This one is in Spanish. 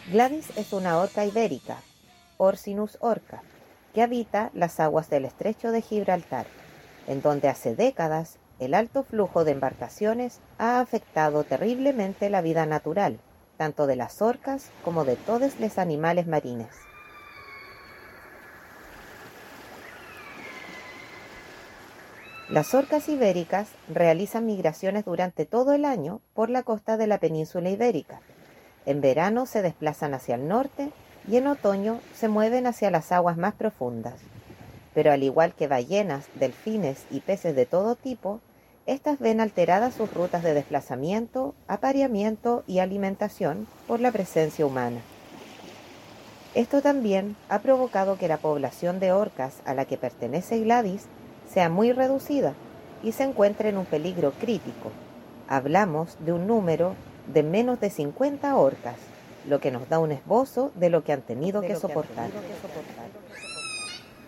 Gladys es una orca ibérica, Orcinus orca, que habita las aguas del estrecho de Gibraltar, en donde hace décadas el alto flujo de embarcaciones ha afectado terriblemente la vida natural, tanto de las orcas como de todos los animales marines. Las orcas ibéricas realizan migraciones durante todo el año por la costa de la península ibérica. En verano se desplazan hacia el norte y en otoño se mueven hacia las aguas más profundas. Pero al igual que ballenas, delfines y peces de todo tipo, estas ven alteradas sus rutas de desplazamiento, apareamiento y alimentación por la presencia humana. Esto también ha provocado que la población de orcas a la que pertenece Gladys sea muy reducida y se encuentre en un peligro crítico. Hablamos de un número de menos de 50 orcas, lo que nos da un esbozo de lo que han tenido que soportar.